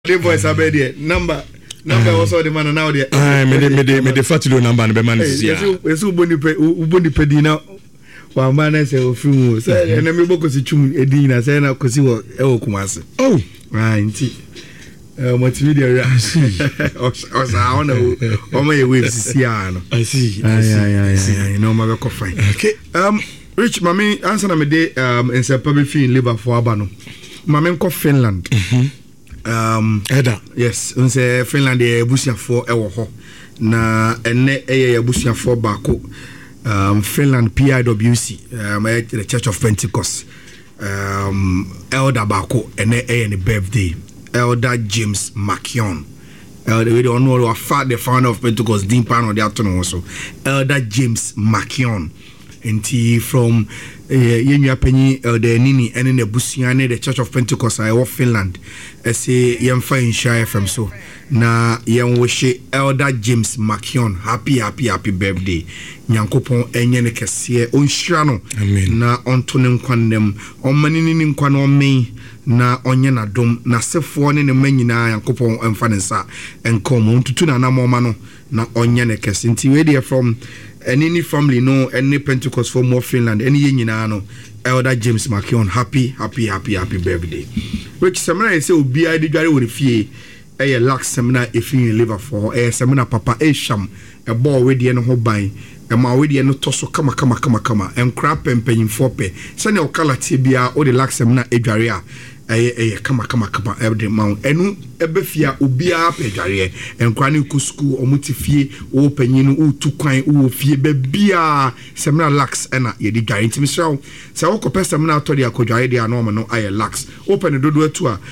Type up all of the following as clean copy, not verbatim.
The voice abedi number also the man now there. Me the fatilo number and be man is here. Yes, uboni pedi na wa man say ofimu. Say na me boko si chum edi na say na kosi wo e Kumasi. Oh, right nti. Multimedia. Osa ona o ma ye waves si ano. I see. You know ma be fine. Okay. Rich mami answer na me dey in September fi in labor for aba no. Mami ko Finland. Yes, unse Finland e busiafo ewo ho na ene eye busiafo baako Finland PIWC the Church of Pentecost elder baako ene eye ne birthday Elder James Makion we don't know the founder of Pentecost din pan on the afternoon also Elder James Makion enti from yenya penyi the nini ene ne busiane the Church of Pentecost I Finland say yemfa insha FM so na yen wish Elder James Makion happy birthday nyankopon enye ne kese onhira no na onto ne nkwanem onmanini ne nkwa no men na onye na dom na sefo ne ne manyina nyankopon emfa ne nsa enkom ontutu na na moma no na onye ne kese nti we dey from any family no any Pentecost for more Finland any yenyina no Elder James Makion happy birthday which seminar say obi ade dware wori fie e lax seminar if in liver for seminar papa sham e ball we de no ho ban e ma we de no toso kama enkra pempanyin fope se ne okalate bia o de lax seminar edware a kama every mount enu ebefia obia pedware enkra ne ku school omutifie o panyinu o tukwan o fie bebia seminar lax na ye di dware ntimi so se wo kopɛ seminar to de akodware de anoma no aye lax open dodo atu a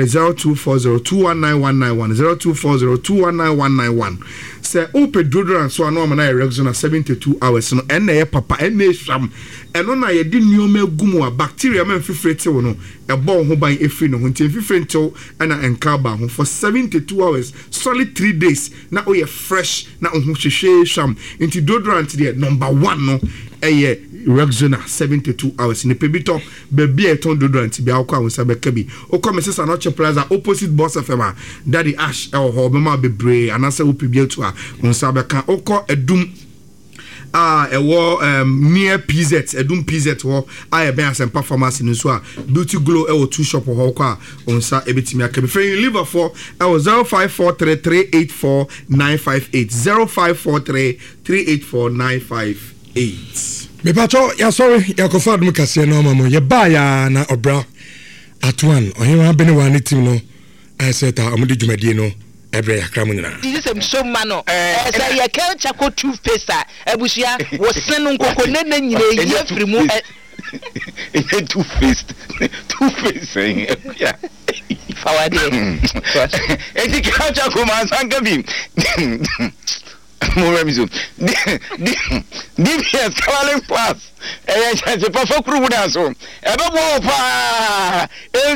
0240219191 0240219191 se open dodo and so anoma na Rexona 72 hours no ena ye papa ena sham eno na ye di nneoma gumu a bacteria man fifrete wo no e bo ho ban efri no ho nti fifrente ana enkaba ho for 72 hours solid 3 days na o ye fresh na ho hwehwe sham nti deodorant de number 1 no eye Rexona 72 hours ne pebito bebi eton deodorant bi akwa won sabeka bi o come sesa no che plaza opposite Boss FM Daddy Ash e ho be ma bebre anase wo pebi etu a won sabeka okọ edum ewo near PZ edum PZ ho aye ben asem performance ni so a Beauty Glow e wo two shop ho kwa onsa ebetimi aka be free liver for e wo 0543384958 0543384958 me pato ya sorry ya ko fad mu kase no mamo ye ba ya na obra atwan ohima bene wa ni team no seta omudi dwumadie no ebre yakra mu nyina this is so mano say ye kel chako toothpaste abusia wo senu nkoko nene nyina ye firi mu toothpaste ya fawade eti kel chako man sanga bi Moremizo. DBS Caroline Plus. Je pas faut croire dans so. E be bo pa.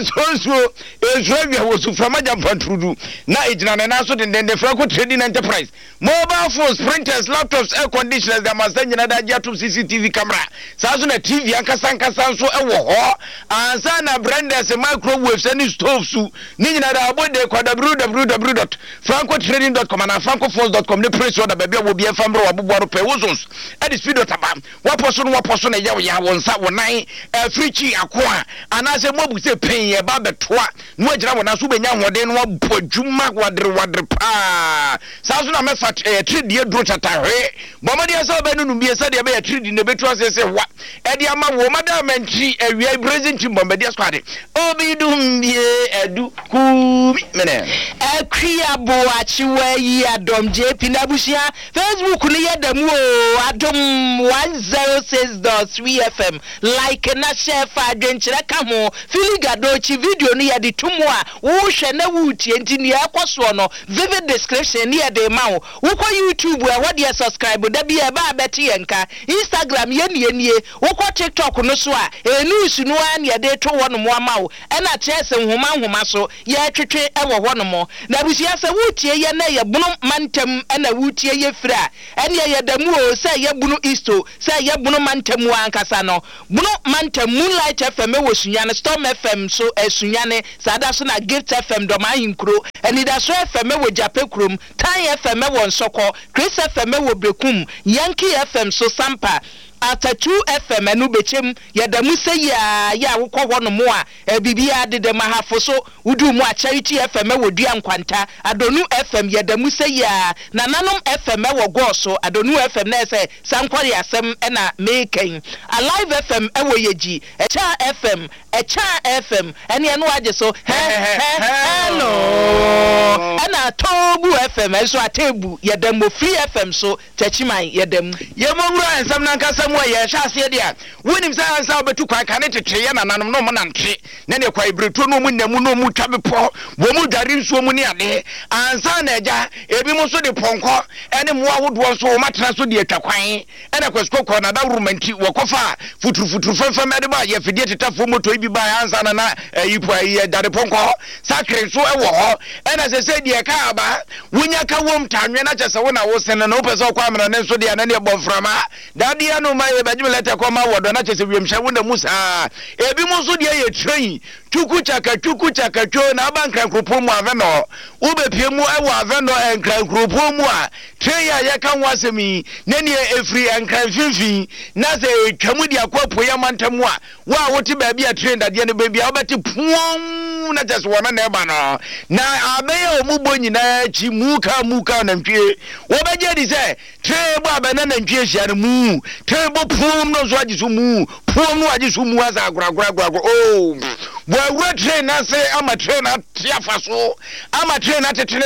Ezwe was from Jampantrudu. Na ejina na so den Franco Trading Enterprise. Mobile phones, printers, laptops, air conditioners, da masanyi na da jatu CCTV camera. Saso na TV ankasa so e wo ho. Ansa na branders microwaves and stoves su. Ni nyina da abode kwa www.francotrading.com and francophones.com. The press order baby will be a family of Abubuaro Pewozons. At the speed of Tabam. What person a yaw wonsa wonai frichi akwa anase mobu se pen ba betwa no agira wona so benya hode no abodwuma wadre pa sa so na mefa trade dro chatahwe bomade asa ba nunu bie sa de be trade ne betu asese wa e de ama wo madam mentri awia brazil team bomade squad obi dum bie edu ku mene akriabo achiwa yi adom JP nabushia Facebook ni yadamu adom 106.3 FM like na share fa adwenkyere ka ho filigadochi video ni yade tumu a wo hwe na wutie ntini yakoso no vivid description ni yade ma wo ko YouTube a wode subscribe da bia ba beti yenka Instagram ye wo ko TikTok no so a news no an yade to wono mo ama wo e na chese nhoma so ye twetwe twe ewo ho no mo na abusia se wutie ye na ye bunu mantem na wutie ye fra ene ye damu o se ye bunu isto se ye bunu mantem ankasa no bunu mantem Moonlight FM wo sunyane Storm FM so esunyane sada so na Gift FM do ma hinkro eni da so FM wo Jape krom Tan FM wo Nsoko Chris FM wo Bekum Yankee FM so Sampa Atatu FM enu bechem yadamu se ya wokọ ho no mo a bibia de de mahafo so wudu mu a Charity FM wo dua nkwanta Adonu FM yadamu se ya nananom FM wo goso Adonu FM na se sankwari asem na meken Alive FM wo yeji Echa FM ene eno age so hello ana Tobu FM so atebu yadamu Free FM so tachiman yadamu yemomra ensam nankasa mo ye hwase dia wonim sa sa obetu kwa ka ne tete ye nananom no mo nante na ne kwa ibreto no mu namu no mu twabepo wo mu dware nsuo mu ne ade ansa na eja ebi mo so de ponko ene mo ahodo so matena so de atwakwan ene kwaskoko na da romanti wo kofa futuru fefa mede ba ye fidie tetafo moto ibi ba ansa na yipo ye dare ponko sakre so e wo ho ene se de ka aba wunya ka wom tanwe na chese wo na wo sene no pese kwa amra ne so de na ne boframa dade ya no ma ye bajim leta kwa ma wodo na chese wiemhya wo na musa ebi mo so de ye train tuku chaka cho na abankran kropo mu aveno wo be pie mu e wo aveno enkran kropo mu a train ya ye kan wasemi ne ne efri enkran fifi na se twamu dia kwapo ya mantamu a wa woti ba bia train dade ne ba bia obeti puom na just wona na eba no na abeya omugbo nyina chi muka na ntwe wo beje di se train bo abana na ntwe hia no mu train bo puom no so agiso mu puom no agiso mu asa agura oh wa train na se ama train na tiafa so ama train na tetene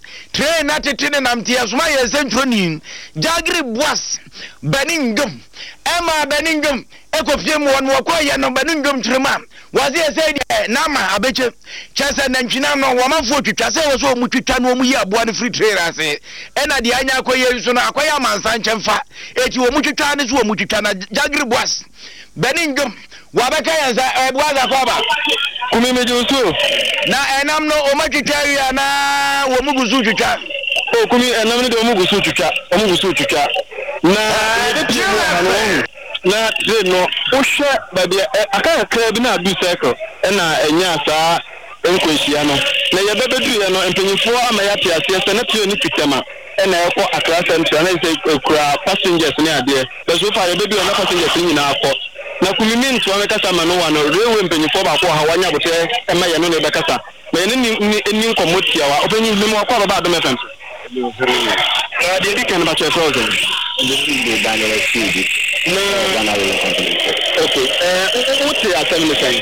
nam tia so ma ye sentroni jagri boas beningum ema beningum ekofie mu won kwa ye no beningum trema wazi ese de na ma abeche chese na ntwina no wo mafo twitwa se wo so mu twitwa no mu yi aboa no free trader ase ena de anya akoye so no akoye amansa nchemfa eti wo mu twitwa ne so wo mu twitwa na jagri boas beningum wabeka yanza ebuaza kwaba kumi mejusu na enam no o matwitwa ya na wo mu gusu twitwa o kumi enam no de o mu gusu twitwa na no ohwe babia aka kra bi na adu cycle na enya saa enkohia no na ye bebedu ye no empanyifo ama ya te ase se na tio ni kitema na ekọ Accra Central na se kura passengers ni ade but so far ye bebedu na passengers ni na akọ na kumimi nso ameka sama no wa no rewe empanyifo ba ko ha wanya bote ema ye no ne bekasa na ye ni nkomotia wa opanyi ni mo akọ baba adom FM na de dikan ba che frozen the Daniel CD no okay what's your attempt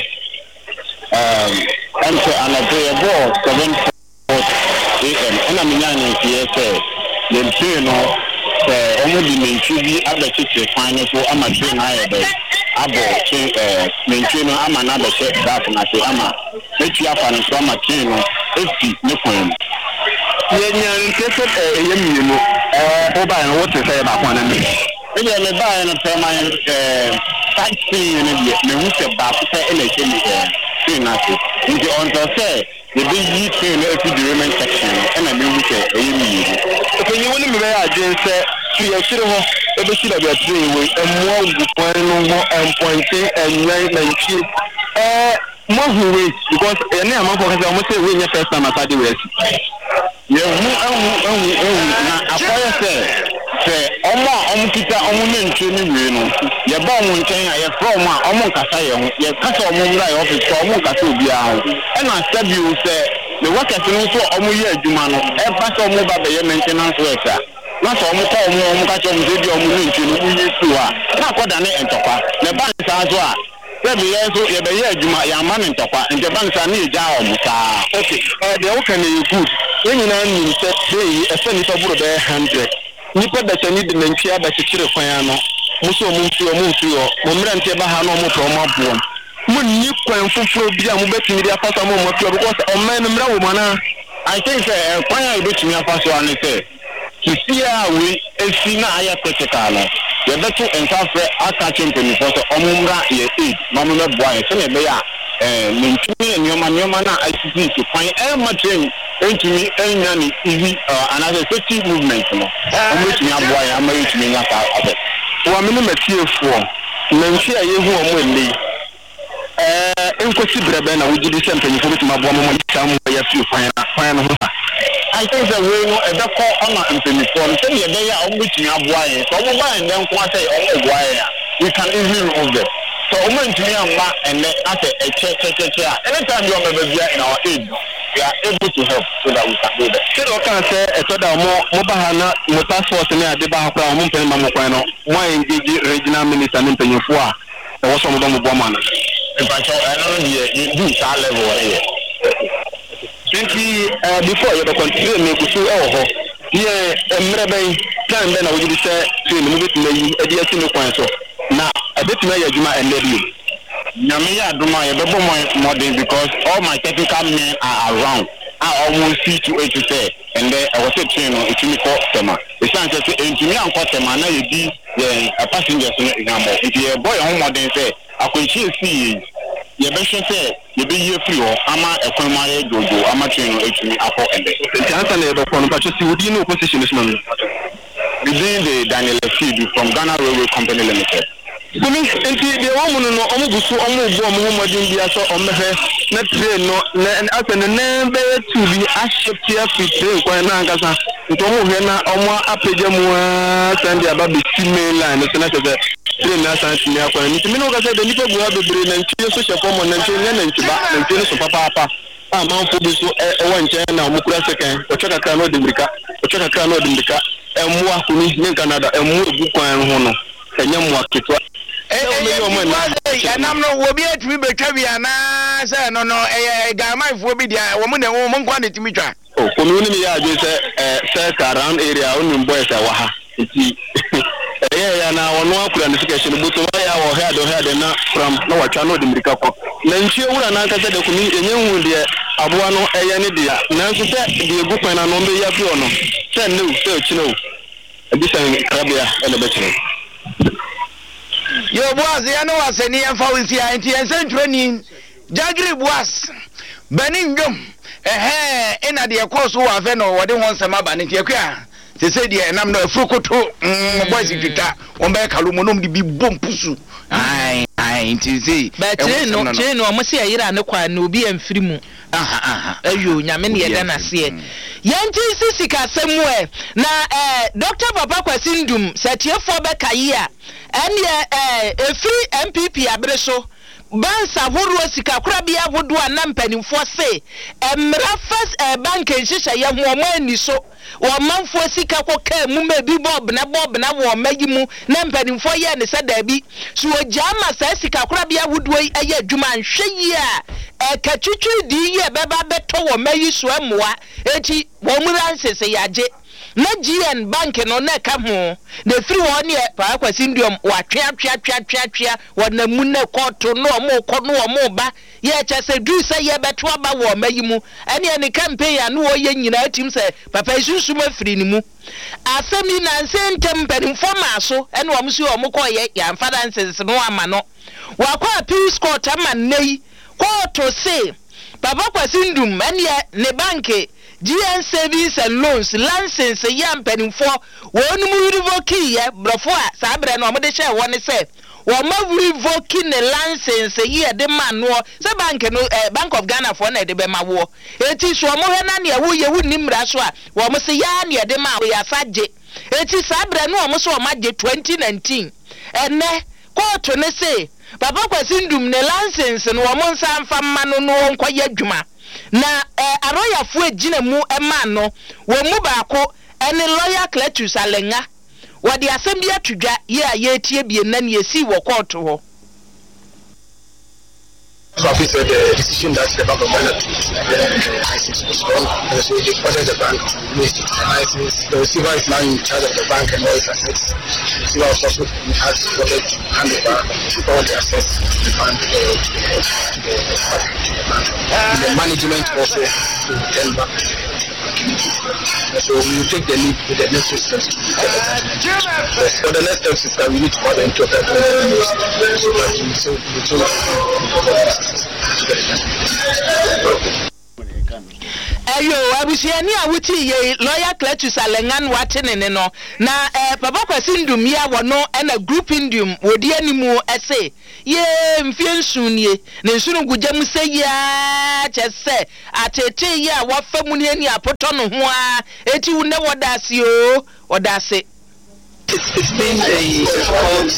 and so another ball 7:40 AM ona minyane TSA dem tue no omo di mentu bi abetete kwan so ama tue na aye be abo mentu no ama na be che back na se ama metu afa no so ama tue no efi ne kwan ye nyan tete ye mienu o ba no what say ba kwan na me ye me ba no pe man taxi ne bi me hu se ba ko se ele che ni na se ndi on to say the big train to the women section and I mean we woni me ya je se ti e kire ho e be shi da be train we mo gu point no mo pointing enyan na nchi mo hu we because ene amafo ka say mo say we nya first time asade we ye hu na akoya se omo kita omo ne nchi ni we no ye ba omo nchen ya from a omo nkasa ye ho ye kasa omo mra ye office omo nkasa obi a ho e na sabi o se the workers no so omo ye adwuma no e ba so omo ba be ye maintenance worker na so omo ka omo ka cho omo di omo ni nchi no yi su a na akoda ne entokwa ne ba nsa so a sabi ye so ye be ye adwuma ya ma ne ntokwa nje ba nsa ne ja omo sa okay the worker ne good enyina ni se dey e se ni so buru be 100 nipa da chani de mentia ba chire kwan ano muso mumfio momra ntie ba ha no mo to mo abo mo ni kwan fufuro bia mo betimi dia fasa mo mo to because o man mra wo mana I think kwan ya betimi afaso ane se kisia we esi na aya critical no ye beto ensafre aka champion for so omumra ye 8 no me boa ye se ne be ya mentumi nneɛma na ICC to kwan ɛma train entumi enya ni easy another safety movement no ɔmɛtumi aboa ya ama yɛtumi nya ka abɛ wa me no matiefoɔ nanti a yehu ɔmo ɛnɛ enkosi brɛbɛ na wogidi sɛ mpanyinfo bituma aboa mo tam ya fi kwan no ho I think that we know ɛbɛkɔ ama mpanyinfo no sɛ yɛbɛyɛ a ɔmo bitumi aboa yɛn sɛ ɔmo ba ɛnɛ nko asɛ ɔmo aboa yɛn we can easily remove them. So woman to me and then after a check anytime you are maybe in our aid we are able to help so that we can do that. Still can say a sort of more bahana task force in the Bahra Mumpen more engage regional minister in Penufua and was some of them woman. If I know you do that level here. Before you continue make you see here a time then I would say to move it to the Edison now a bit may adwuma enlebi nyame ya aduma ye bebo more because all my technical men are around I almost see to it to say and then I was saying no it me for tema the chance say entumi anko tema na ye di a passengers no example if you boy on more than say akwanchi see ye be say ye be ye free o ama ekwan ma ye jojo ama train no etumi akọ ende the answer na ye be for no pacho see wodi no position is man within the Daniel Feed from Ghana Railway Company Limited. Police enti de wo mu no omugusu omubu omumodin bia so omehe na train no na asene na be tu bi ahyetia fitre kwan na angasa nto mu hwe na omo apagya mu sande aba be mainline so na se train na san ni akwan nti me no ga se de nipa bu abebre na ntie so hye form na ntie na ntiba na ntie so papa amanfo bi so ewo nche na omukura second ochaka no de mbika emu akuni ne Canada emu ebu kwan ho no enya mu aketwa enam no wo bi atumi betwa bia na se no gamanfo bi dia wo mu ne wo mu nkwa ne timi twa komi ni ya je se around area onim boys a waha iti ya na wono akura ne sika shine buto ya wo head na from na watwa no de mirika ko na nchie wura na aka se de komi enye hu de aboa no ne dia na nso se de egu kwan na no be ya bi ono se ne se ochino edisan krabia ele betire yo boas ya no waseni en fawisi anti en sentrani jagri boas benin dwom ina de koso wa fe no wode hon sema ba ne tiakua se se de enam no afrukoto boys twita on be kalumo no de bi bompusu ai nti se ba tre no mo se ayira ne kwa na obi amfiri mu ayo nyame ne yeda na se yanti sisika semu na Dr. Papa Kwasindum setiefo be kayi a ene efiri MPP abreso bansa horo sika kura bia hodo na mpanimfo se emra first bank nhihye ye ho mo ani so wo manfo sika koka mu ma bi bob na wo magi mu na mpanimfo ye ne se da bi so ojama sa sika kura bia hodo aye adwuma nhwe yi a katwitwi di ye beba beto wo mayi so amoa eti wo muransese yaje na GN bank no na ka ho na free one ye pa Kwasindum wa twa wana mu na koto no mo ko no mo ba ye cha se du se ye beto aba wo mayi mu ene ne campaign ya no ye nyina atim se papa isusuma free ni mu asemi na sentem performa so ene wo msi wo ko ye ya mfada nsense no ama no wa kwa peace court ama nei koto se Papa Kwasindum ene ne banke GN Service and Loans license yam penifo wonu revoke ye brofo a sabre no mo de hye woni se wo ma revoke ne license ye de man no se bank no Bank of Ghana for na de be ma wo eti so mo he na ne wo ye wu nimra so a wo mo se ya ne de ma wo ya saje eti sabre no mo so wo ma je 2019 ene court ne se Papa Kwasindum ne license no wo mo nsa mfa ma no nko ye adwuma na aroyafo agina mu ema no wo mu baako ene lawyer Cletus Alenga wodi asem bi atudwa ye a ye tie bie na ne esi wo court ho. So we said the decision that the Bank of Ghana took, the license was wrong. And so they ordered the bank to list the license. The receiver is now in charge of the bank and all its assets. The receiver was also has ordered to hand over all the assets to the bank, to the bank. The management also to return back. So we will take the lead with the next steps to get the management. For the next steps is that we need to order into the Ayo abusiani awuti ye lawyer Cletus Alengan watenene no na papa Kwesi Ndum ya wono na group Ndum wodi animu ese ye mfie nsunie ne nsunu gujam se ya chese atete ya wafamu ne ani apoto no ho a eti wo ne wodase o wodase. It's been a difficult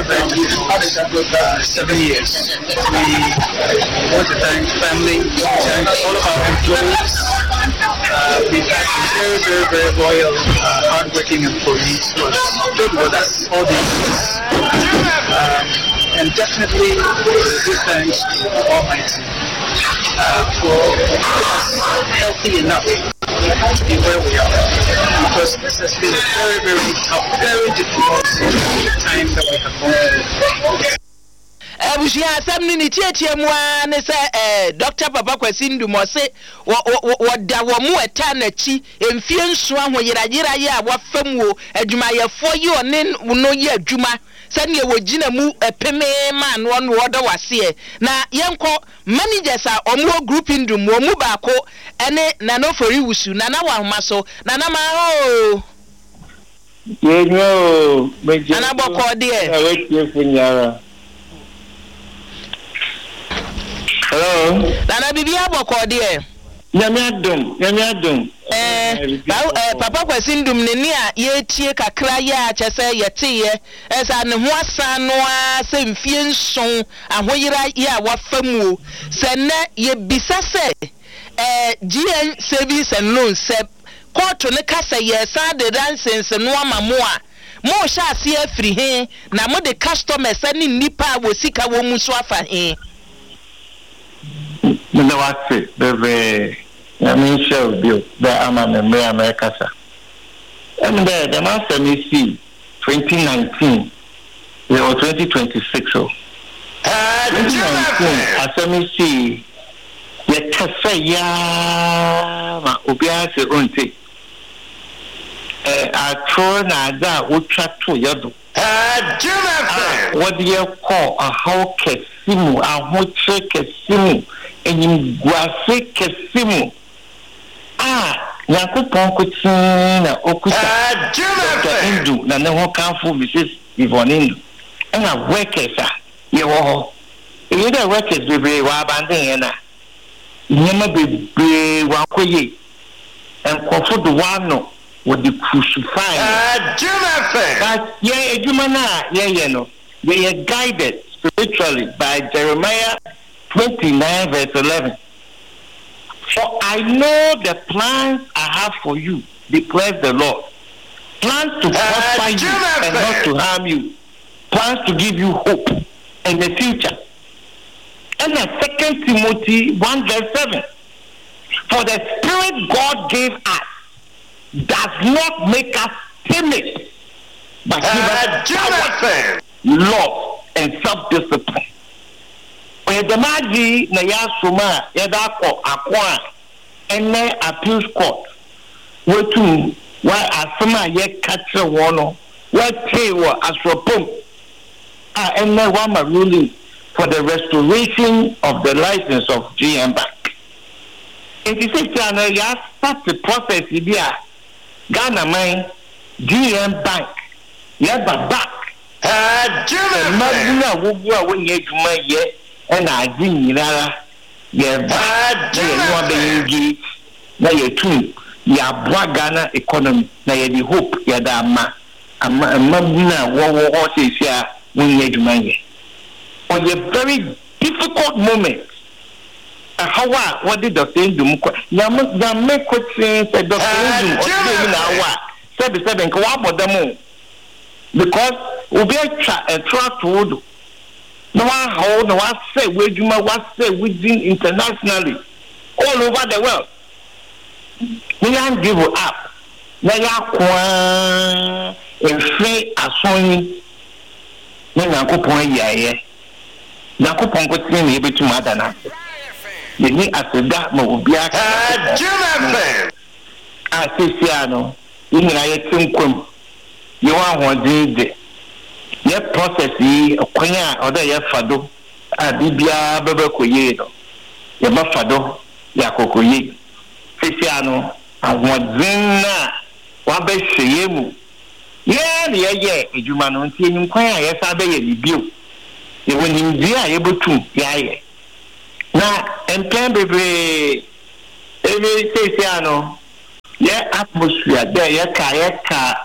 7 years. We want to thank family, thank all of our employees. We've had some very, very loyal, hardworking employees who have stood with us all these years. And definitely give thanks to Almighty for us healthy enough to be where we are, because this has been a very, very tough, very difficult time that we have gone through. Abushia asem ni tietie mu an se Dr. Papa Kwesi Ndum se woda wo mu eta na chi emfie nso ahoyirayira ye a wafam wo adwumayefo ye one no ye adwuma sane ye wogina mu epeme ma no no woda wase na yenko managers a omo group Ndum wo mu baako ene na no fori wusu na wa homa so na ma o yenyo meje ana boko de wetie funyara. Hello. Nana bibi aboko de. Nyamiadum. Papa Kwesi Ndum ne ni a ye tie kakra ya chese ye tie esa ne ho asan no a se mfie nson ahoyira ya wafamu se ne ye bisase GN Service and Loan se court ne kasa ye sa de dansense no amamu a mo sha ase afiri he na mo de customers ani nipa wo sika wo mu so afa he. No, I say, the show bill, the America, sir. And the master me see 2019, or 2026. So 2019, as me see, the cafe, ya, Obiase Unti. I throw that would chat to Yadu. What do you call a how Kesimu, a hoche Kesimu? Enyim guase Kesimu Yakupon kutina okuta Dr. Ndum na ne ho kanfo Mrs. Yvonne Ndum na workers ye wo ho e dey workers bebe wa abandon na nyema bebe wa koye enkofo do wano wo di crucify but ye eduma na ye no ye guided spiritually by Jeremiah 29 verse 11. For I know the plans I have for you, declares the Lord. Plans to prosper you and not to harm you. Plans to give you hope in the future. And then 2 Timothy 1 verse 7. For the Spirit God gave us does not make us timid, but give us power, love, and self-discipline. When the Magi na Yasuma Yadako Aqua and appeals court, where to why Asuma yet catch a one, where Taylor as propom, and now one ruling for the restoration of the license of GM Bank. It is a channel, yes, start the process here. Ghana mine, GM Bank, Yaba back. Magna Wugua when you yet. And I didn't ye bad, ye na ye too, ya Ghana economy, na ye the hope, ya dama, a magna war says ya when ye money. On a very difficult moment, how what did the thing do? Yamak could say, said Dr. Ndum, 7 co-op them because we be a track to no one hold, no one say, where you must say within internationally, all over the world. We don't give up. We are quite a free as only when I go point here. Nakupon could see me to Madana. The knee as a dark will be a Ciano. In I think you are one day. Ye process yi okwanya oda ye fado adibia bebe koye no yɛbɛfa ya kokoye sisia no ahoɔden na wabɛhyɛ mu yɛn ne yɛyɛ adwuma no nti enyim kwan a yɛsa bɛyɛ ne bio yɛwɔ nimdie a yɛbɛtum yɛayɛ na mpɛn bebree ebe sisia no yɛ atmosphere dɛ yɛka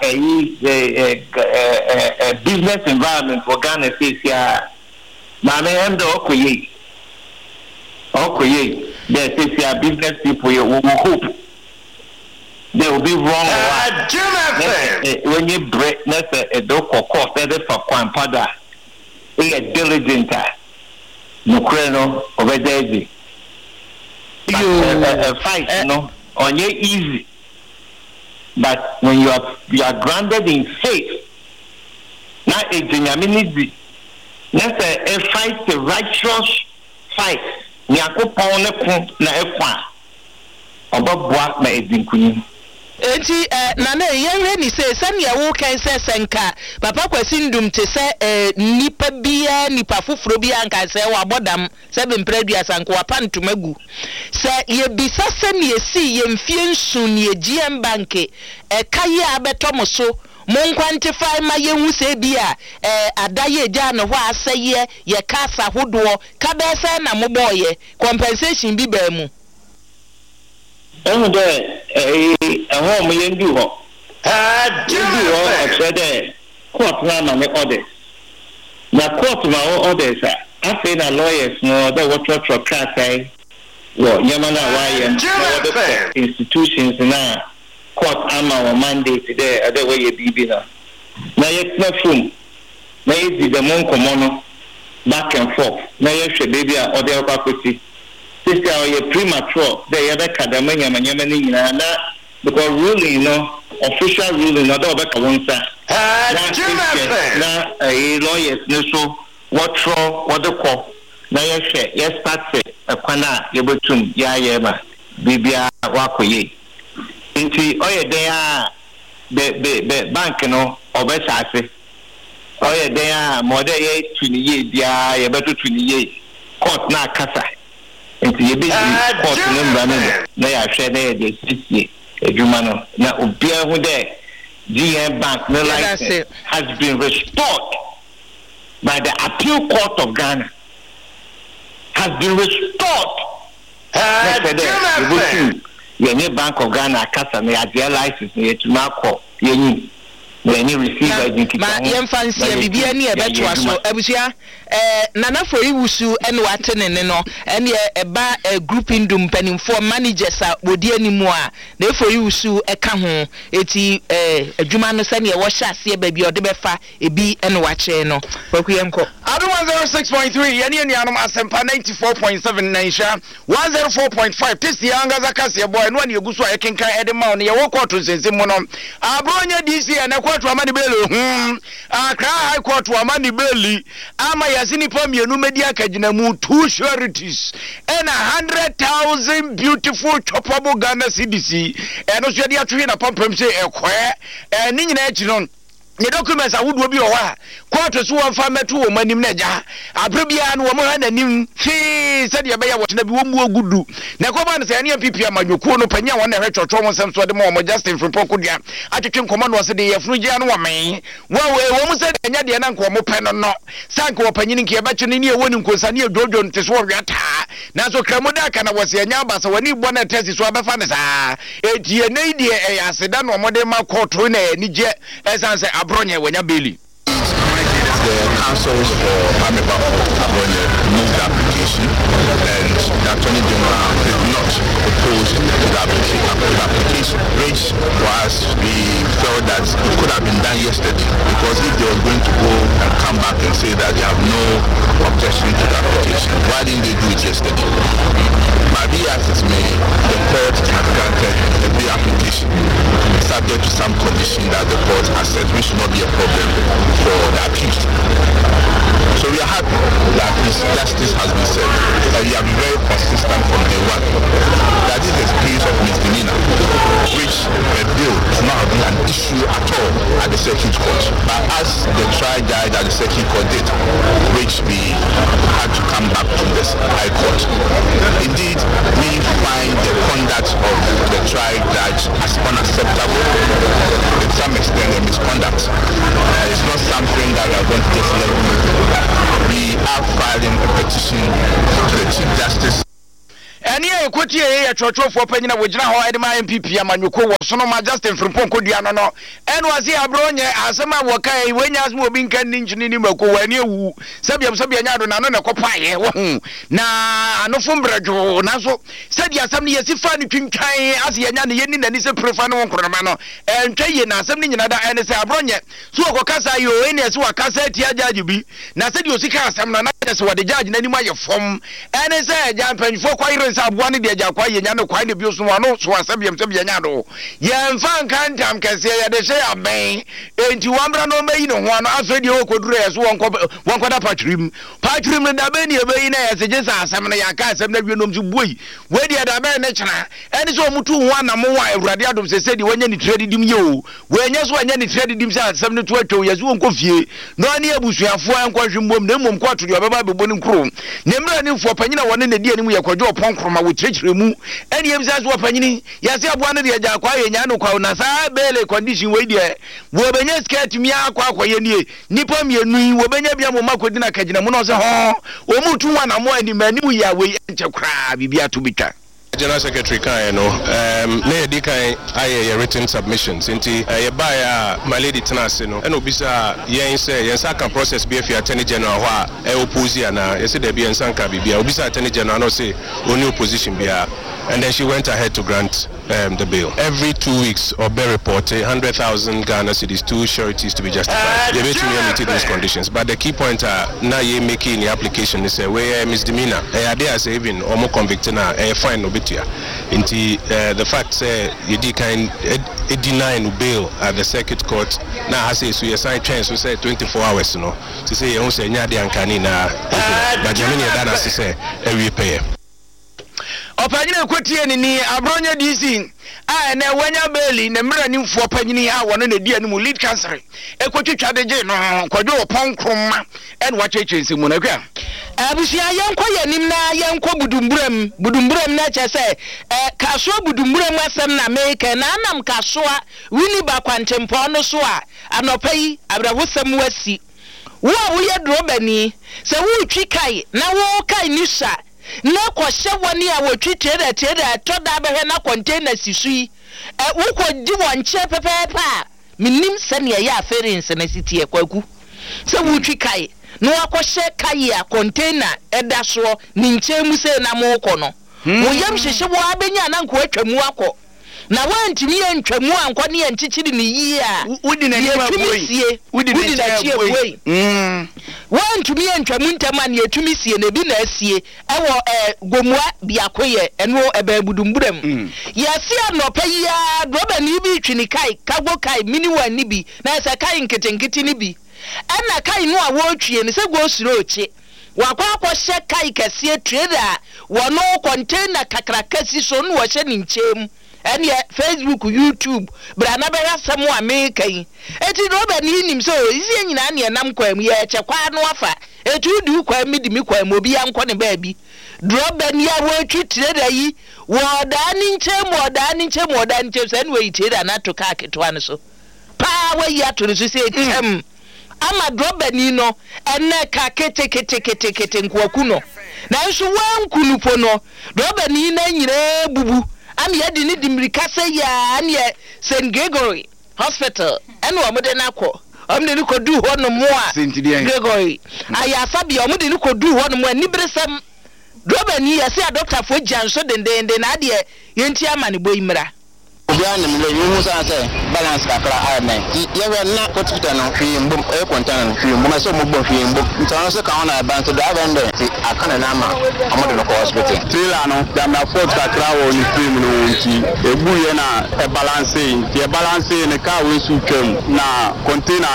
business environment for Ghana sisia maame ɛm dɛ ɔkɔyɛ there sisia business people will hope they will be wrong when you break a dog or course for Quampada a diligent no crano over there a fight no on your easy but when you are grounded in faith now a genuinity that's a fight a righteous fight Nyakopon ne ko na ekwa obabua na edinkunyi enti na na yenhwe ni se sania wo kan se senka papa kwasi ndum te se nipa bia nipa foforo bia nka se wa bodam se be mpradua sanko apantomagu se ye bisa se ne esi ye mfie nsu ne GM bank kaye abetom so mon quantify ma yehu se bia adaye gya no ho aseye ye kasa hodo ka be se na mo boye compensation bi ba mu de ho mo yendu ho de court na me orders na court ma orders afi na lawyers no the what case wo yamana waye na institutions na court ama mandate there other way you be na yet na from na yi the mon komono back and forth na ye hwe baby a other kwakwati sister or premature there you kadama nyama ni nyina na because ruling no official ruling no da obeka wonsa na lawyers no so what the call na ye hwe ye start kwana ye betum ya ye ma bibia wakoye nti oye den a be bank no obesase oye den a mode ye tuniye bia ye beto tuniye court na kasa nti ye be court no mbana na ya hwe na ye de sisie adwuma no na obia hu de GM bank no license has been restored by the appeal court of Ghana has been restored Yenye Bank of Ghana kasa na ya license na yetuma ko yenyi yenyi receive identity ma yemfansi bibia ni ebetwa so abusia nana for iwusu ene watene no ene eba group indum panimfo managers a wodi animu a na for iwusu eka ho eti adwuma no sane wo hya ase ba bia ode befa ebi ene wache no kwakuyemko Adu 106.3 yeni anom asempa 94.7 nansha 104.5 tisi anga zakase boy no ne egusu a yekenkan ede ma no ye wo court nsense mu no abronya DC na court amani belo Accra High Court amani beli ama yasini pa mienu media kagina mu two sureties and 100,000 beautiful choppable Ghana CDC eno so de atwe na pampam se ekwe ni nyina echi no ne documents awudo bi o wa court so won fa meto wo manim na ja abrabia no wo mo ha nanim fi se de be ya wotena bi wo mu ogudu na ko ba no se ne MPP amanyokuo no panya won na hwe twotwo mo sem so de mo Justin Frimpong dia atwetwe nkomo no se de yefunu gia no wo men wo mo se de nya de na nko mo pe no sanka wo panyin nke ba kye ne woni nkonsa ne dodo nte so wiata na so kramoda ka na wo se nya ba se woni bo na test so abefa ne sa etie ne die aseda no mo de ma court na ni je esanse Abronye wenya beli. The councils for Ameba Abronye moved the application and the Attorney General did not oppose the application, which was we felt that it could have been done yesterday because if they were going to go and come back and say that they have no objection to the application, why didn't they do it yesterday? Maybe as it's me, the court has granted the application subject to some condition that the court has said which should not be a problem for the accused. So we are happy that this justice has been said, and we have been very consistent from day one that this is a case of misdemeanor, which a bill should not have been an issue at all at the circuit court. But as the trial judge at the circuit court did, which we had to come back to the high court. Indeed, we find the conduct of the trial judge as unacceptable, to some extent a misconduct. It's not something that we are going to just let go. We are filing a petition to the Chief Justice. Any equity a church for penny with now Edema MPP Amanuko was son of my Justin from Ponco Diano, and was here Abronia as a man wakai when you have been canning in Moko when you Sabian Nana Copai. Na no Fumbrajo Naso said yes, some years if funny King Kai as Yan Yen and is a profano Cronamano and Tayana something another and say Abronia. So Wakasa you any as Wakasa Tiajabi. Now said you see some that's what the judge in any way form and I said Jan for quite one of the Jaquay and quite abuse one also was Sabian. Yan fan can't can say they say a bang into one brand no main one as radio could raise one quarter patrim. Patrim and Abeni Abena as a just as some of the Yakas and the Unum to Bui. Where the other man and it's almost 2 1 and more Radiatum said when you traded him you. When yes, when you traded himself 7 to 2 years won't coffee. No near Bush and 4 and question boom, them won't quote your Bible bonum crew. Never for Panina one in the DNA we are called Punk from our church remove. Any of us were Panini. Yes, I wanted the Jaquay and Yano Kaunasa, Bele condition way there. Wobenya scared to me, Aquayeni, Nippon, you Wobenya Yamakudina Kajinamonosa, Omutu one and more in the menu, ya way and crab, be to be cut. General Secretary Kayano, Lady Kay, I written submissions. Inti, buy my lady Tenasino, and Obisa, Yen say, Yansaka process BF Attorney General, Opposiana, yesterday be and Sanka be Obisa Attorney General, no say, only opposition be. And then she went ahead to grant the bill. Every 2 weeks, Obe reported 100,000 Ghana cedis, 2 sureties to be justified. They to meet those conditions. But the key point now you making the application is a way misdemeanor. I dare say even or more convicted now a fine obitia. Into the fact say you decline deny bail at the circuit court. Now I say so you sign chance we say 24 hours to say you say nyadi ankani na but Germany that as say every pay. Opanyine kwetie ni Abronya DC na wanya beli na mra ni mfo opanyine a wono na dia ni mu lead cancer ekwetwetwa de je no kwadwo oponkroma en wacheche nsimu na kwa abusia yenkwa yanim na yenkwa budumburam na chese kaso budumburam asem na America na anam kasoa wini ba kwantempo no so a anopai abrabosam wasi wo ye drobani se wo twikai na wo kai nisa na kwahye woni a wotwitire tire to da be na container sisui wo kodi wonche pepepa minim sane ya aference na sitie kwaku se wo twikai na wakwahye kai a container edaso ni nchemu se na moko no wo yam hyehye wo abenya na nko atwamu akọ na wantimi antwamu anko ne yanchichiri ni yi a wudi na boy wantumi antwamu ntama ne yatumi sie na bi na asie ewo gomua biakoye eno ebabudumburam yasi anopa ya droba ni bi twini kai kago kai mini wani bi na sa kai nketenketi ni bi ana kai no a wotwie ne se go suro oche wakwa kwahye kai kase trader wono container kakrakasi so no wo hye ni nchem ene Facebook YouTube brana be rasam America yi eti roba ni nim so isi nyina na nam kwam ye chekwa no afa eti udi kwam mi di mi kwam obi anko ne baabi droba ni a wo twitire da yi wo da ni nchem se we itire na to ka ketwa ne so pa we ya to so se chem ama droba ni no ene ka kete nkwaku no na nso wankunu po no droba ni na nyire bubu am yedi ni dimrika se ya ane St Gregory Hospital ene wo mode na akọ omde ni kodu ho no mo a St Gregory aya sabia omde ni kodu ho no mo ani bresem droba ni ya se a doctor fo janso dendende na ade yenti amane boyimra Obiane mle yumu sa say balance kakra arme yewe na hospital no hwi mbom e container no hwi mbom so mbom hwi mbom ntan so ka ona ban to da vende akana na ma amodo no hospital trailer no da na fort kakra wo ni film no nti ebu ye na e balance ne ka we su twam na container no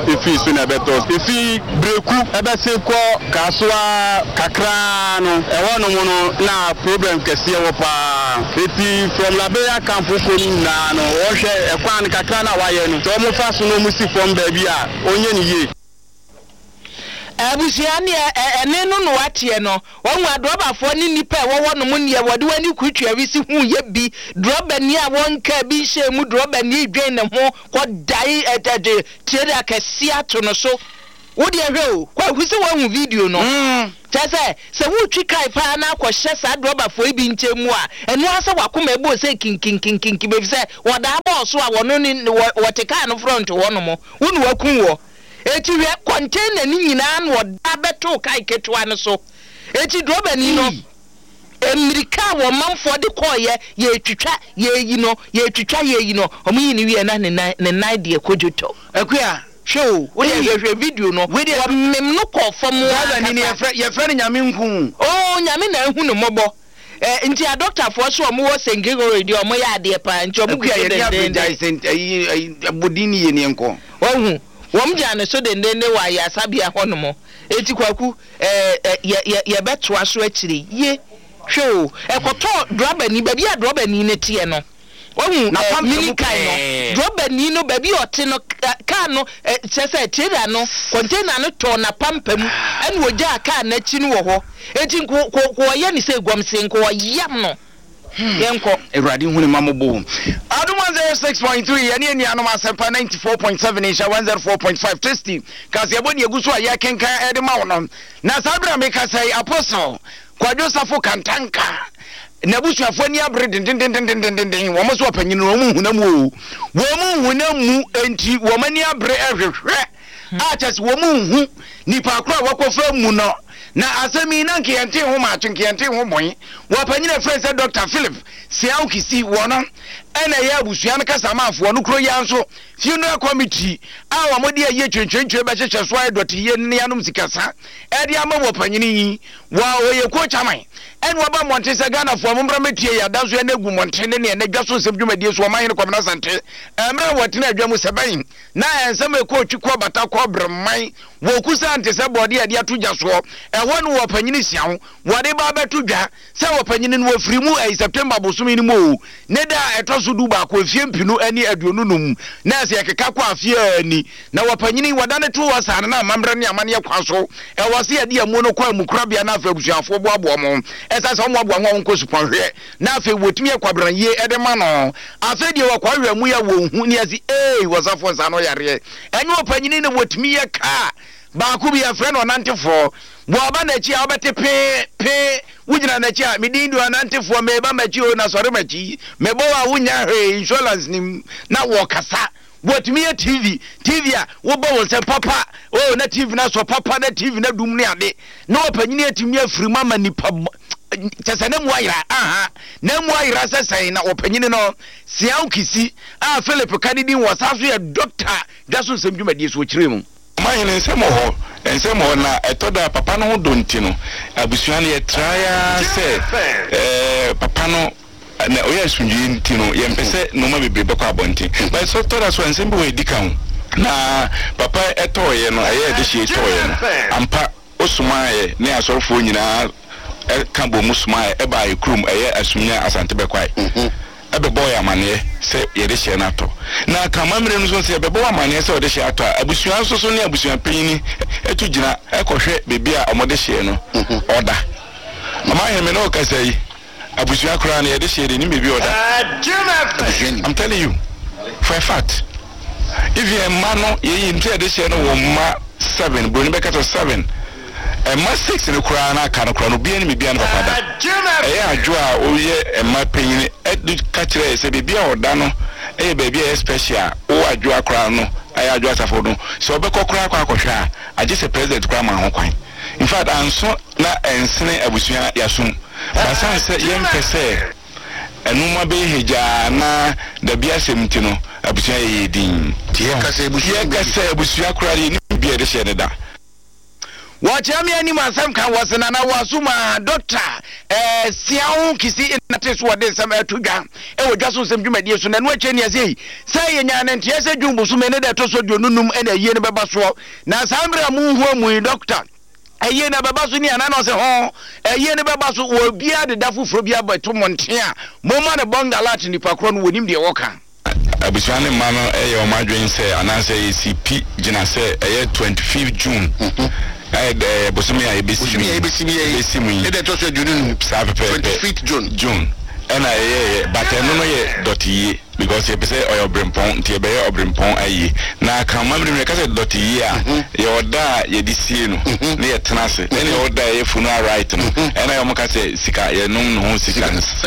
efi so na beto efi breku ebese ko kaswa kakra no ewo no mo no na problem kese wo pa eti from Labia campo ko na no wo hwe ekwan kakra na waye no to mo fa so no musi from baabi a onye ni ye abusiani ene no watie no won adrobafo ni nipa wo no mu ne wode wani kutwa bi si hu ye bi droba ni a won ka bi hye mu droba ni dwen ne ho ko dai etade tiere akasi ato no so wo de hwe o kwa husi wo hu video no tese se wo twi kai pa na ko hye sa drobafo bi nchemu a eno asa wakoma ebo se kinkinkinkin be se wo da ba so a wono ni wo teka no front wo no mo wo nu wakun wo eti we container ni nyina no da beto kai ketwa no so eti droba ni no America wo manfo de koye ye twitwa ye yi no omo yi ni wie na ne nine de kojoto akua show we dey video no we dey mem no ko fam wa ni ye friend nyame nku oh nyame na hu no mobo nti a doctor for so omo wo sengego radio omo ya de pa nti omo kuya ye dey bodini ye ne nko ohu wom jane so dendende wa ya sabia honomo eti kwaku ye betoa so akire ye hwe ekoto droba ni baby a droba ni ne tie no ohu na mini kai no droba ni no baby ote no ka no chese tira no container no to na pampam ene woja ka na chi no wo ho eti ko ye ni se gwamse ko yam no yenko Eradi hunu mamobo Aduma 06.3 yani anoma sempa 94.7 insha 104.5 testing kasi aboni eguso ya kenka edema wono na sabra meka sai apostle kwa Joseph Kantanka na busuafo ni abre den wo mo so panyin wo mu hunamu enti wo mani abre ehwehwe a chese wo mu hu nipa akra wakofa mu no na asemi na nkiyante ho ma nkiyante ho bon wa panyina friend say Dr. Philip siaw kisi wono ena ya abusua no kasa maafo no kro ya nso funeral committee a wa modi aye twentwentwe be hyehyɛ so adote ye ne yanom sikasa e de ama wo panyini yi wa oye ko chaman en wa ba monte se Ghana fo mombra metie ya danso ya negu monte ne ne dwaso nsem dwumadie so man ne komna sante emre wotena adwamu seban na ensem e ko twiko bata ko bremman wo kusa ante se bode ya de atoja so ho no wo panyini siawo wo de ba beto dwa se wo panyini no afiri mu September bosumi ni mo ne da etoso du ba ko afie mpinu ani aduonu num na se keka kwa afie ani na wo panyini wadane to wasane na mamre ne amane kwa so wo se ya de amu no kwa mukrabia na afa busuafo boabo mo esa so mo abo anwo nko suponhwe na afa wotumi akwabran ye edema no afa de wo kwa hwemu ya wo hu ne asi wasafo nsa no yare enyo panyini ne wotumi ye ka ba ku bi ya friend onantefo bo aba na chi abete pe wujina na chi mi dindu onantefo me ba machi o na sore machi me bo wa wunya insurance ni na wo kasa wotumi ye TV a wo bo won se papa o na TV na so papa na TV na dum ne ade na opanyini atumi afiri mama nipa chesene mu ayira na mu ayira sesai na opanyini no siaw kisi a Philip Kanidi wasaso ye doctor daso semdwumadie so kire mu mayin ensemo na etoda papa no donti no abusua ne yetraya se papa no na oya sunji nti no yempese no ma bebrebe kwa abonti but so toda so ensembe we dikan na papa etoye no aye de hie etoye no ampa osumaye ne asorfo nyina kambo musumaye e ba ekrum aye asunya asante bekwai ebe boy amane se yede hye na to na kamamre no so se ebe boy amane se ode hye ato abusua so ne abusua panyini etu gina ekohwe bebi a omode hye no oda amaye me no kasai abusua kra na yede hye de ni bebi oda I'm telling you for a fact if you man ye nti yede hye no wo ma 7 bro ni beka to 7 ma 6 ne kura na aka no kura no bia ni bia no papa da adwoa oye ma panyini edu ka kire se bia oda no bia special o adwoa kura no adwoa safo no so obekọ kura kwa akohwa age se president kura ma ho kwan in fact anso na ensene abusua yasum basan se yempese enuma be heja na da bia semti no abusua yedin tie kase abusua kura ni bia de hye ne da Wachami ani masam kan wasana na wasuma doctor siawo kisi na artist what this some to dwa e wo dwa so sem dwumadie so na no ache ne ase say yenya na ntia se dwumbu so me ne de to so dwonunum e na yie ne beba so na samra mu hu mu doctor aye na baba so ni ana no se ho aye ne baba so wo bia de dafufuro bia bato monte a mo ma ne bonga lat ni pakro no wonim de woka abusuane ma no eye o madwen se anase ECP gina se eye 25 June de bosumi ya ebisimi de to so June 25 June and I but no ye doti because you say oil brimpon tie be obrimpon ayi na kan mamri me ka say doti ya ye oda ye disi no na ye tenase na ye oda ye funu right no and I am ka say sika ye num no sika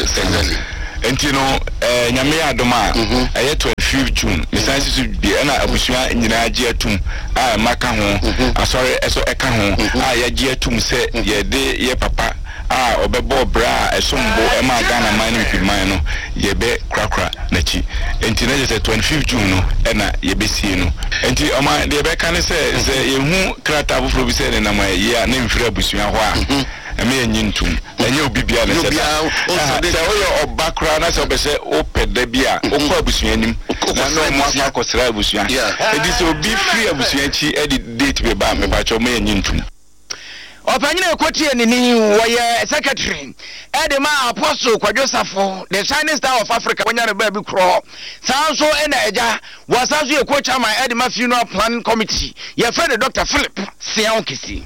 enti no nyame adoma aye 25 June misansi su bi na abusua nyina agi atum a maka ho asori eso eka ho a ye agi atum se ye de ye papa obebo bra esombo ema Ghana man mpimman no yebe krakra nachi enti na je 25 June no na yebe sie no enti oma de be kan se yehu krata bufro bi se na ma ya na mfira busua ho a eme enyintum enye obibia na se se oyo obakra na se obese opede bia okọ busua nim na no mo akosra busua edi se obi free busua chi edi date be ba me ba cho me enyintum Opanyina Ekotie ni woye secretary Edema Apostle Kwadwosafo the Shining Star of Africa wanya ba bi kro sanso ena eja wasanso Ekochama Edema Funeral Planning Committee ye friend Dr. Philip Siankisi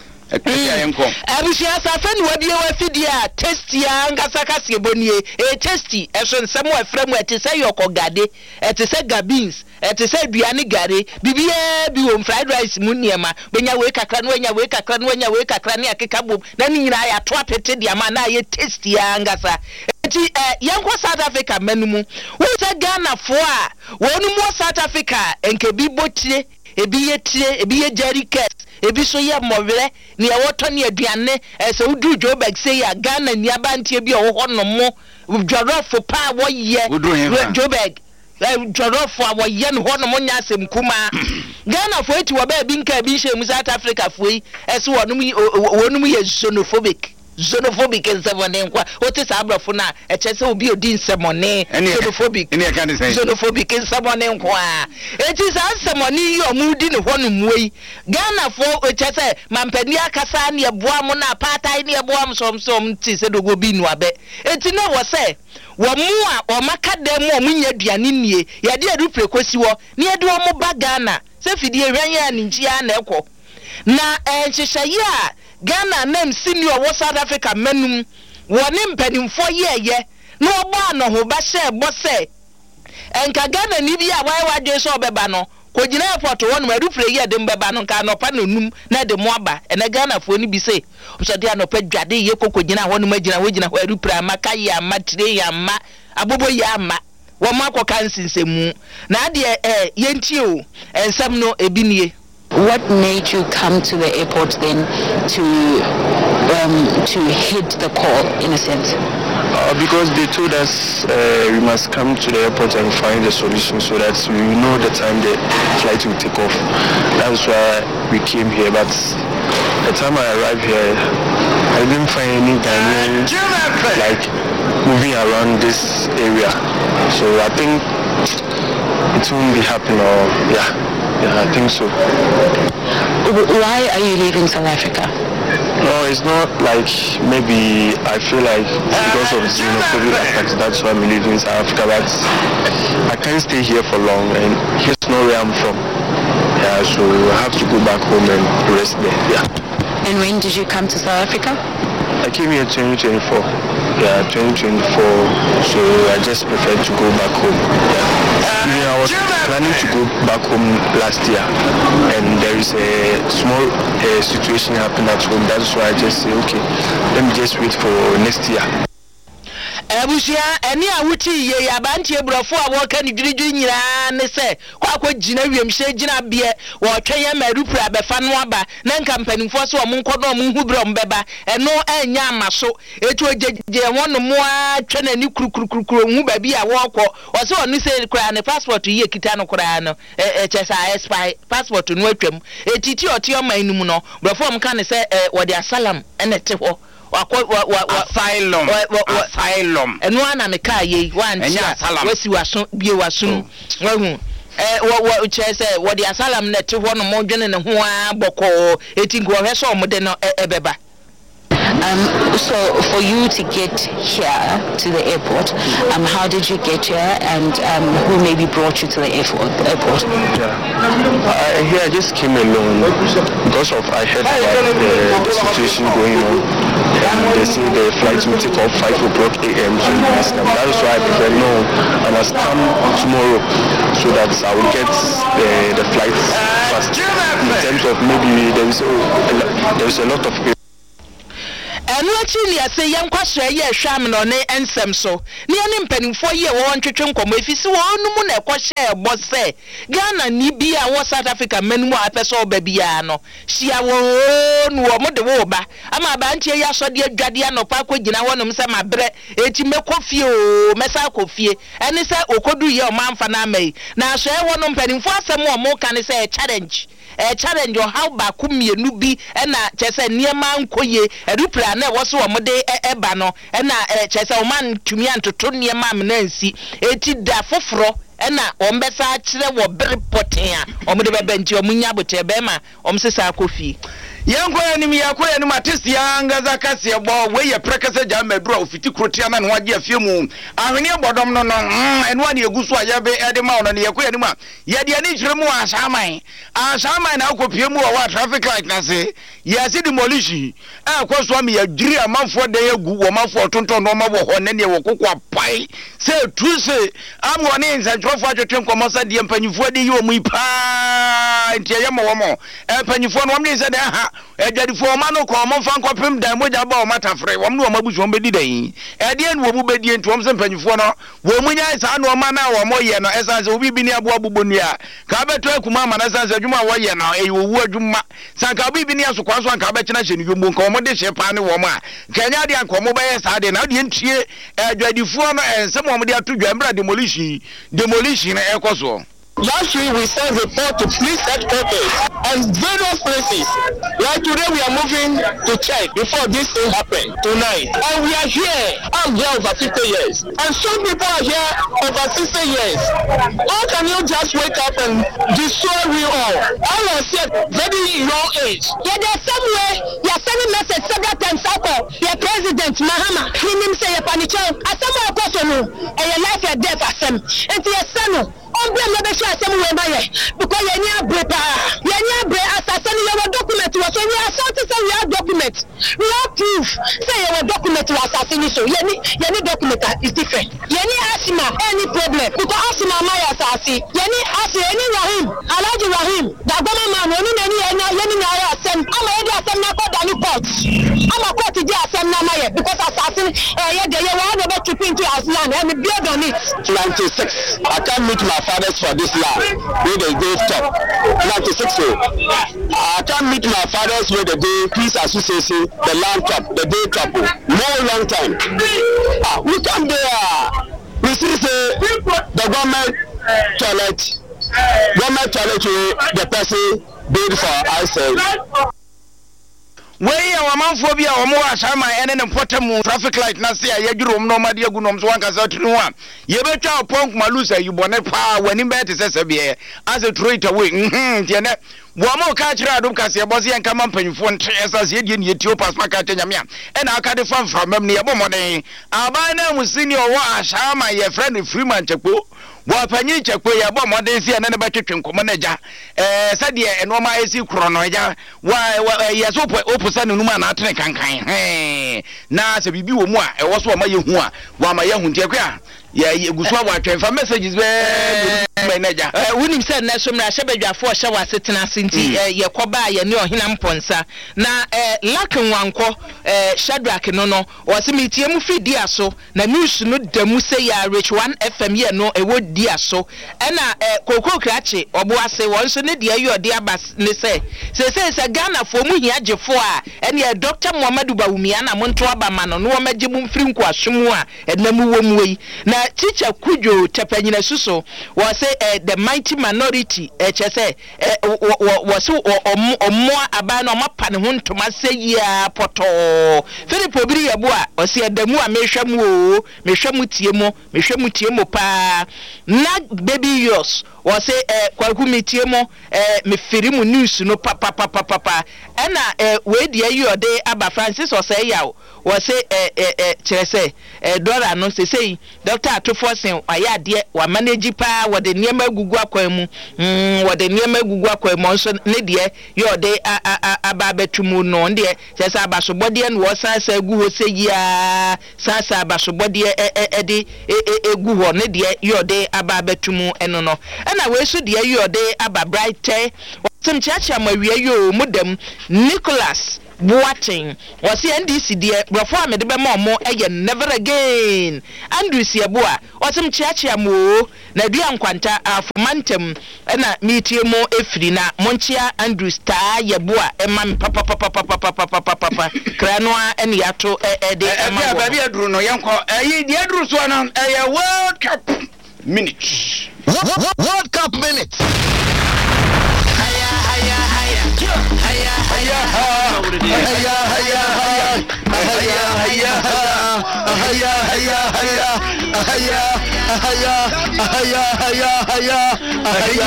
Abushia Safani wabie wafidia testi ya ngasaka siebonie testi eso nsemo afremu etise yokogade etise gabins etise duane gare bibia bi wo fried rice muniema benya we kakra no wenya we kakra no wenya we kakra ne akeka bom na ni nyina ya to apete dia ma na ye testi ya ngasa eti yanko South Africa manumu wo se Ghana fo a wonu mo South Africa enkebi botire ebi ye jerrycans ebi so ye mowere ne ye woto ne aduane se udu Joburg say ya Ghana ni abantie bi owo no mo dworofo pa wo ye Joburg dworofo wo ye no ho no mo nya asem kuma Ghana fo eti wo ba bi nka bi hye mu South Africa fo yi se wonum ye xenophobic nsebone nkwa oti sabrafo na echese obi odi nsebone xenophobic nsebone nkwa eti sa nsebone yi omudi ne ho no muyi Ghana fo echese mampani akasa ne eboa mo na apartheid ne eboa msomsom ti se dogo bi nu abe eti na wo se wo mu a o makada mu o munya duane nie ye de adu prekosi wo ne ade o mo ba Ghana se fidie hwanya ni nchia na ekọ na enhyehyeye a Ghana nem senior wo South Africa menum woni mpanimfo yeye no oba no ho ba hye bose enka Ghana ni bi a wai wadwe so obeba no kogina airport won ma rufre ye de mbeba no ka no pa no num na de mo aba ene Ghana fo ni bi se so de anopa dwade ye kokogina won ma gina wogina ho rupra maka ya matire ya ma abobo ya ma wo ma ko kan sinsemu na de yentie o ensam no ebinie. What made you come to the airport then to hit the call in a sense? Because they told us we must come to the airport and find a solution so that we know the time the flight will take off. That's why we came here. But the time I arrived here, I didn't find any Ghanaians like moving around this area. So I think it won't be happening. Or yeah, I think so. Why are you leaving South Africa? No, it's not like maybe I feel like because of xenophobic attacks, that's why I'm leaving South Africa. But I can't stay here for long, and here's not where I'm from. Yeah, so I have to go back home and rest there. Yeah. And when did you come to South Africa? I came here 2024. Yeah, 2024. So I just prefer to go back home. Yeah. I was planning to go back home last year, and there is a small situation happened at home. That's why I just say, okay, let me just wait for next year. Abushia eni awuti ye yabantie brofo a wo kan dwiridwi nyira ne se kwa gina wiemhye gina bie wo tweye marupra befa no aba na nkampanimfo so mo nkodo mo hubrom beba eno anya amaso etu ojeje wono mo atwa na ni kurukuru hu ba bi a wo kọ o se onu se kura ne passport ye kita no kura no chesa expire passport no atwam etiti oti o manum no brofo mo kan se wo de asalam ene te ho asylum eno ana me ka ye wantia wasi waso bie waso wahu wo chese wo di asylum na te ho no mo dwene ne ho aboko etingo hwe so mo de no ebeba. So for you to get here to the airport, how did you get here, and who maybe brought you to the airport? Here I just came alone because of I heard about the situation going on. They say the flight will take off 5:00 a.m. so you must come. That is why I prefer I must come tomorrow so that I will get the flight fast. In terms of maybe there is a lot of people. Enu actually say yam kwasra ye hwam no ne ensem so ne ne mpanimfo ye wo ntwetwe nkomo efisi wo numu na ekwohye ebo se Ghana ni bi a wo South Africa manumu apeso oba bia no hia wo nu wo mode wo ba ama ba ntie ya so de adwade anopa akogina wonom se mabre eti mekofie o mesa kofie ene se okodu ye o manfa na mai na so e wonom mpanimfo asem o mo kan se challenge how ba kumienu bi na chese niema nkoye edupra na wo so wo de eba no na chese o man tumi antoto niema am na nsi eti da foforo na ombesa akire wo berepoten a omde bebe nti omunya bote be ma omsesa akofie yanko anim yakora anim atesi angaza kase bo we ye prekase ja madura ofiti krotia na no age afie mu ahwene bodom no eno ani eguso ayabe ede ma ono ne yakora anim a ye de ani kyeremu asaman na akopie mu wa traffic light na se ye se demolition kwaso am ya diri amanfo de egu wo manfo tonton no ma wo ho ne ne wo kokwa pai se tu se am woni nsantrofo atwetwe nkomosa de mpanyifo de yi o mu pa ntia ye mo wo mo mpanyifo no omni se de ha ejadifo ma no ko mo fa nkopem dan moja ba o matafre wo no mabusu wo bedi dan ede no wo bu bedi ntu om se mpanyifo no wo munya sa no ma na wo mo ye no esanse obi bi ni abo aboboni a ka beto akuma ma na sanse adwuma wo ye no e wo wu adwuma sanka obi bi ni asokwa so anka be kina hye ni yombo nka wo de hye pa ne wo ma kanya de anka mo ba ye sa de na de ntie ejadifo no ensem wo de ato dwambra demolition na ekoso. Last week we sent a report to police headquarters and various places. Like today we are moving to check before this thing happened tonight. And we are here. I'm here over 50 years. And some people are here over 60 years. How can you just wake up and destroy we all? I was here very young age. Yeah, there's some way you are sending message several times out. Your president Mahama, him say your panicho. As someone question you, and your life your death as them. And to your son. Because you need a break, assassin, you have a document, so we are certain we have document. We have proof. Say you have a document to assassination. Any document is different. You need asthma, any problem. Because asthma, my assassin. You need asthma, any Rahim, Alaji Rahim, the government, any assassin. I'm a assassin, I'm a court to assassin, because assassin, you want to chip into our land and build on it. 96. I can't meet my fathers for this land where they go stop 96 I can't meet my fathers where they go peace association the land top the day top no long time we come there we see say the government toilet the person bid for ourselves. Wey amanfo bia wo mo asama ene ne potamu traffic light na se ayadwurom no made agunom so wanka sa tunu a ye betwa oponk malusa yibone pa wani be te sese bia as a trade away tiene wo mo ka kira adum kase e boze enka mampanyfo ntre esase edie ne etio pass maka tanyame a ena aka de fanfa mam ne ye bomoden aban na musini owo asama ye friend Freeman Chekpo wa panyi Chekpo ye bomoden se ene ne betwetwe nkomo na ja sade eno ma esi kro no ja wa ye so opusa nunu ma na atene kankan na se bibi wo mu a e wo so ma ye hu a wa ma ye hu ntie kwa ye guso wa twemfa messages be manager wunim se na so mra hyebadwafo hye wa setena senti ye koba ye ne ohina mponsa na lakin wanko Shadrack no o se metie mu fidi aso na news no damu se ya Rich 1 FM ye no e wodi aso na kokoko krache obo ase won so ne de ayo de abas ne se Ghana fo mu hia gefo a ene Dr. Muhammadu Bawumia na monto abama no no magye mu mfiri nko aswemu a enamu wo mu yi na teacher Kujo Tepanyina Suso was the mighty minority chese so omo aba na omapa ne ho ntoma seyia poto Philip obiri yebo a ose adamu a mehwam tie mo pa na baby yours ose kwaku metie mo me firi mu news no papa ena we die yode aba Francis ose yawo ose kire se dollar no sei Dr. Atofosen ayade wa manage pa wode niema gugu akwan mu wode niema gugu akwan mu so ne de yode aba betumu no de kire abasobode no wo sansa gu ho segia sansa abasobode de egu ho ne de yode aba betumu eno no na we so de yode aba bright timchacha mawie yo mudem Nicholas Boating was the NDC dear before me the bemo never again Andrew Siabua or some chacha mo na diam quanta of mantem and a meteor efrina Monchia Andrew Star Yabua and mam papa Cranoa and Yato baby Bruno Yanko the Andrews one on a World Cup minute World Cup minute